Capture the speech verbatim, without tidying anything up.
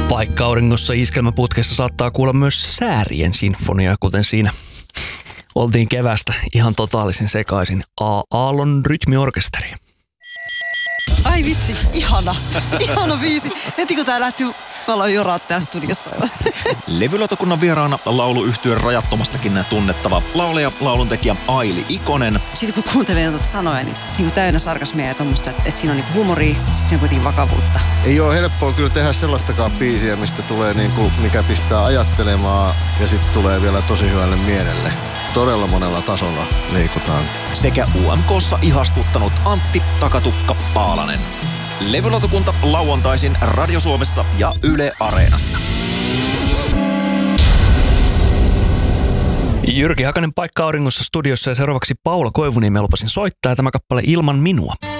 Paikka auringossa iskelmäputkessa saattaa kuulla myös säärien sinfonia, kuten siinä oltiin kevästä ihan totaalisen sekaisin. A-Aallon rytmiorkesteri. Ai vitsi, ihana, ihana biisi. Heti kun tää lähti, mä aloin joraa tää studiossa. Levylautakunnan vieraana lauluyhtyön Rajattomastakin tunnettava laulaja, lauluntekijä Aili Ikonen. Sitten kun kuuntelin noita sanoja, niin, niin täynnä sarkasmia ja tommoista, että, että siinä on niin huumoria, sitten siinä on kuitenkin vakavuutta. Ei ole helppoa kyllä tehdä sellaistakaan biisiä, mistä tulee niin kuin, mikä pistää ajattelemaan ja sitten tulee vielä tosi hyvälle mielelle. Todella monella tasolla liikutaan. Sekä U M K:ssa ihastuttanut Antti Takatukka Paalanen. Levylautakunta lauantaisin Radio Suomessa ja Yle Areenassa. Jyrki Hakanen Paikka auringossa studiossa ja seuraavaksi Paula Koivuniemi lupasin soittaa ja tämä kappale Ilman minua.